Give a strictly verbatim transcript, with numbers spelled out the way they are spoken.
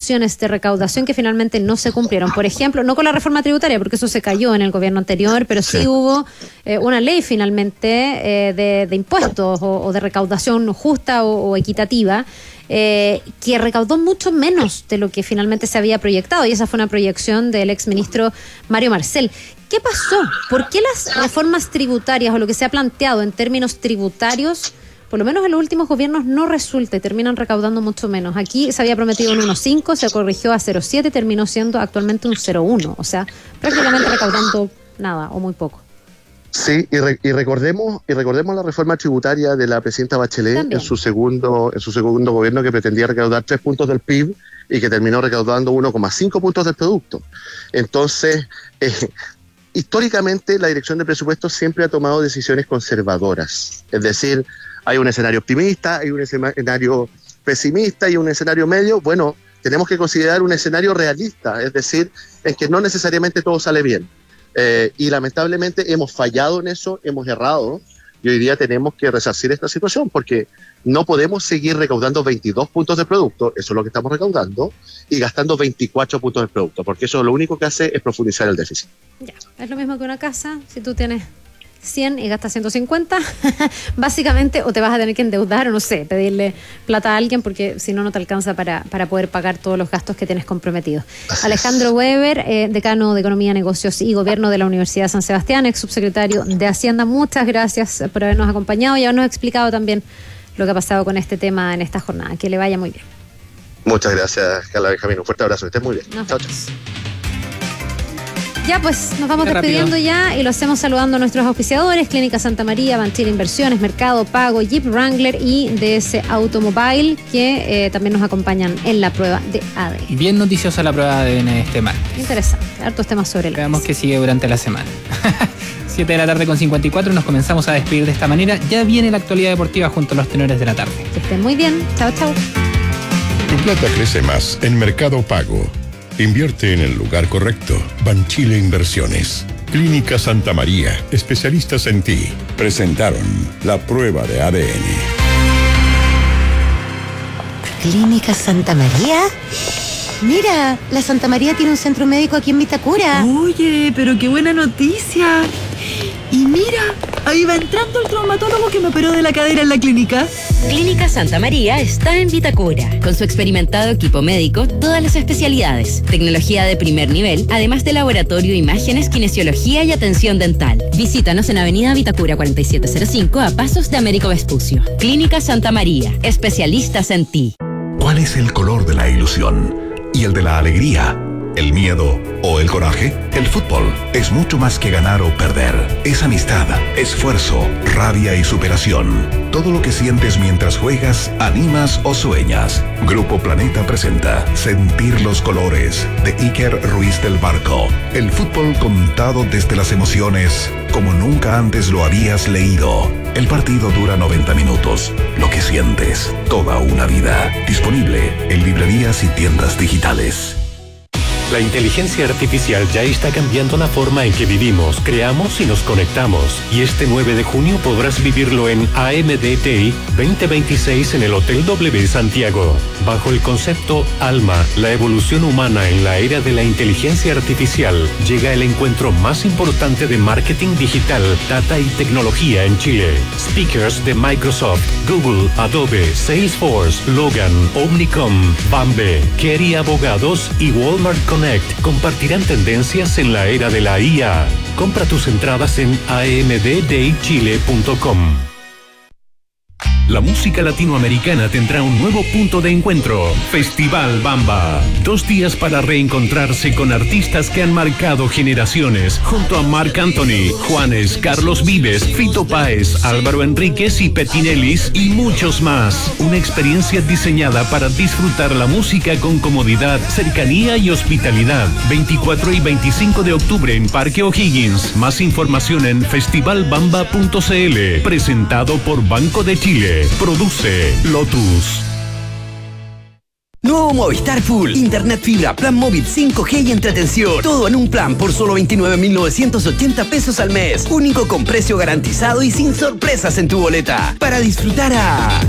resoluciones de recaudación que finalmente no se cumplieron. Por ejemplo, no con la reforma tributaria, porque eso se cayó en el gobierno anterior, pero sí, sí hubo eh, una ley finalmente eh, de, de impuestos o, o de recaudación justa o, o equitativa, Eh, que recaudó mucho menos de lo que finalmente se había proyectado, y esa fue una proyección del exministro Mario Marcel. ¿Qué pasó? ¿Por qué las reformas tributarias o lo que se ha planteado en términos tributarios, por lo menos en los últimos gobiernos, no resulta y terminan recaudando mucho menos? Aquí se había prometido un uno coma cinco, se corrigió a cero coma siete, terminó siendo actualmente un cero coma uno, o sea, prácticamente recaudando nada o muy poco. Sí, y, re, y recordemos y recordemos la reforma tributaria de la presidenta Bachelet También. en su segundo en su segundo gobierno, que pretendía recaudar tres puntos del P I B y que terminó recaudando uno coma cinco puntos del producto. Entonces, eh, históricamente la Dirección de Presupuestos siempre ha tomado decisiones conservadoras. Es decir, hay un escenario optimista, hay un escenario pesimista y un escenario medio. Bueno, tenemos que considerar un escenario realista, es decir, en que no necesariamente todo sale bien. Eh, y lamentablemente hemos fallado en eso, hemos errado, y hoy día tenemos que resarcir esta situación, porque no podemos seguir recaudando veintidós puntos de producto, eso es lo que estamos recaudando, y gastando veinticuatro puntos de producto, porque eso lo único que hace es profundizar el déficit. Ya, es lo mismo que una casa, si tú tienes cien y gastas ciento cincuenta, básicamente, o te vas a tener que endeudar, o no sé, pedirle plata a alguien, porque si no, no te alcanza para, para poder pagar todos los gastos que tienes comprometidos. Así Alejandro es. Weber, eh, decano de Economía, Negocios y Gobierno de la Universidad de San Sebastián, ex subsecretario de Hacienda, muchas gracias por habernos acompañado y habernos explicado también lo que ha pasado con este tema en esta jornada. Que le vaya muy bien. Muchas gracias, Carla Benjamín, un fuerte abrazo, que estés muy bien. Nos chao, chao. Ya, pues nos vamos despidiendo ya y lo hacemos saludando a nuestros auspiciadores: Clínica Santa María, Banchile Inversiones, Mercado Pago, Jeep Wrangler y D S Automobile, que eh, también nos acompañan en la prueba de A D N. Bien noticiosa la prueba de A D N este martes. Interesante, hartos temas sobre la Veamos que sigue durante la semana. siete de la tarde con cincuenta y cuatro, nos comenzamos a despedir de esta manera. Ya viene la actualidad deportiva junto a los tenores de la tarde. Que estén muy bien, chao, chao. Tu plata crece más en Mercado Pago. Invierte en el lugar correcto. Banchile Inversiones. Clínica Santa María, especialistas en ti. Presentaron la prueba de A D N. ¿Clínica Santa María? Mira, la Santa María tiene un centro médico aquí en Vitacura. Oye, pero qué buena noticia. Y mira, ahí va entrando el traumatólogo que me operó de la cadera en la clínica. Clínica Santa María está en Vitacura. Con su experimentado equipo médico, todas las especialidades, tecnología de primer nivel, además de laboratorio, imágenes, kinesiología y atención dental. Visítanos en Avenida Vitacura cuarenta y siete cero cinco, a pasos de Américo Vespucio. Clínica Santa María, especialistas en ti. ¿Cuál es el color de la ilusión? ¿Y el de la alegría? ¿El miedo o el coraje? El fútbol es mucho más que ganar o perder. Es amistad, esfuerzo, rabia y superación. Todo lo que sientes mientras juegas, animas o sueñas. Grupo Planeta presenta Sentir los colores, de Iker Ruiz del Barco. El fútbol contado desde las emociones, como nunca antes lo habías leído. El partido dura noventa minutos. Lo que sientes, toda una vida. Disponible en librerías y tiendas digitales. La inteligencia artificial ya está cambiando la forma en que vivimos, creamos y nos conectamos. Y este nueve de junio podrás vivirlo en A M D T I veinte veintiséis en el Hotel W Santiago. Bajo el concepto Alma, la evolución humana en la era de la inteligencia artificial, llega el encuentro más importante de marketing digital, data y tecnología en Chile. Speakers de Microsoft, Google, Adobe, Salesforce, Logan, Omnicom, Bambe, Kerry Abogados y Walmart Connect compartirán tendencias en la era de la I A. Compra tus entradas en a m d d i chile punto com. La música latinoamericana tendrá un nuevo punto de encuentro. Festival Bamba. Dos días para reencontrarse con artistas que han marcado generaciones. Junto a Marc Anthony, Juanes, Carlos Vives, Fito Páez, Álvaro Enríquez y Petinelis y muchos más. Una experiencia diseñada para disfrutar la música con comodidad, cercanía y hospitalidad. veinticuatro y veinticinco de octubre en Parque O'Higgins. Más información en festival bamba punto c l. Presentado por Banco de Chile. Produce Lotus. Nuevo Movistar Full. Internet fibra, plan móvil cinco G y entretención. Todo en un plan por solo veintinueve mil novecientos ochenta pesos al mes. Único con precio garantizado y sin sorpresas en tu boleta. Para disfrutar a...